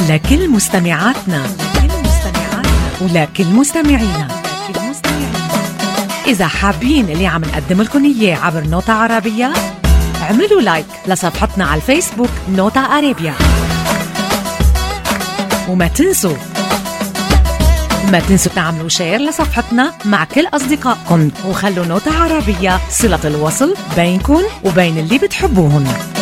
لكل مستمعاتنا ولكل مستمعينا. إذا حابين اللي عم نقدم لكم إياه عبر نوتة عربية، اعملوا لايك لصفحتنا على الفيسبوك نوتة عربية. وما تنسوا تعملوا شير لصفحتنا مع كل أصدقائكم، وخلوا نوتة عربية صلة الوصل بينكم وبين اللي بتحبوهن.